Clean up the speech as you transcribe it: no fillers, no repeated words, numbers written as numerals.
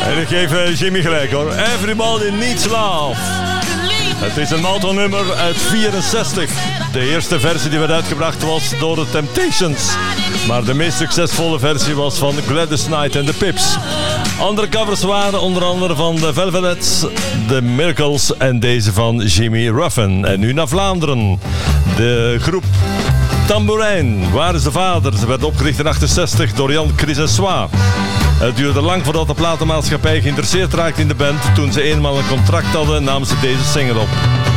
En ik geef Jimmy gelijk hoor. Everybody Needs Love. Het is een Motown-nummer uit 64. De eerste versie die werd uitgebracht was door de Temptations. Maar de meest succesvolle versie was van Gladys Knight en de Pips. Andere covers waren onder andere van de Velvets, The Miracles en deze van Jimmy Ruffin. En nu naar Vlaanderen. De groep Tambourijn, Waar is de Vader? Ze werd opgericht in 68 door Jan Crisessois. Het duurde lang voordat de platenmaatschappij geïnteresseerd raakte in de band. Toen ze eenmaal een contract hadden, namen ze deze single op.